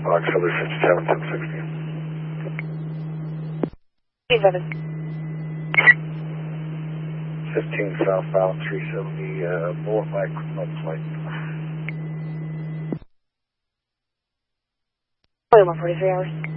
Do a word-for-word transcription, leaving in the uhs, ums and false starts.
October sixty-seven, ten sixty. Seven. fifteen southbound, three seventy, uh, more Mike, no flight. Only one forty-three hours.